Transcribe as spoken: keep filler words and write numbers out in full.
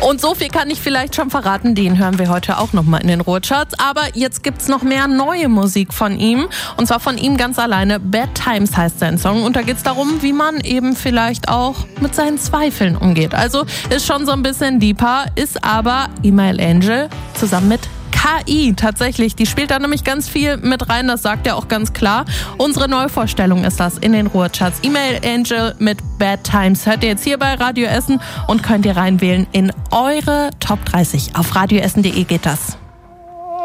Und so viel kann ich vielleicht schon verraten, den hören wir heute auch nochmal in den Ruhrcharts. Aber jetzt gibt's noch mehr neue Musik von ihm. Und zwar von ihm ganz alleine. Bad Times heißt sein Song. Und da geht's darum, wie man eben vielleicht auch mit seinen Zweifeln umgeht. Also ist schon so ein bisschen deeper, ist aber Email Angel zusammen mit K I tatsächlich. Die spielt da nämlich ganz viel mit rein, das sagt er auch ganz klar. Unsere Neuvorstellung ist das in den Ruhrcharts. Email Angel mit Bad Times hört ihr jetzt hier bei Radio Essen und könnt ihr reinwählen in eure Top dreißig. Auf radioessen punkt de geht das.